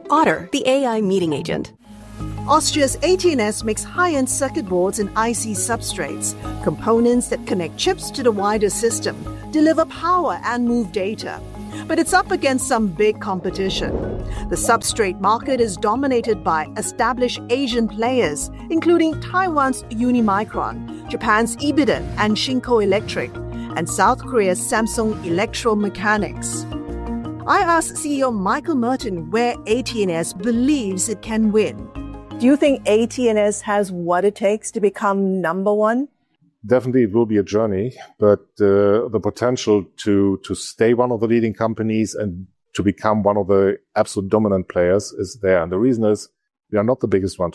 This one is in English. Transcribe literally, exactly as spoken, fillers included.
Otter, the A I meeting agent. Austria's A T N S makes high-end circuit boards and I C substrates, components that connect chips to the wider system, deliver power and move data. But it's up against some big competition. The substrate market is dominated by established Asian players, including Taiwan's Unimicron, Japan's Ibiden and Shinko Electric, and South Korea's Samsung Electromechanics. I asked C E O Michael Merton where A T N S believes it can win. Do you think A T N S has what it takes to become number one? Definitely it will be a journey, but uh, the potential to, to stay one of the leading companies and to become one of the absolute dominant players is there. And the reason is we are not the biggest one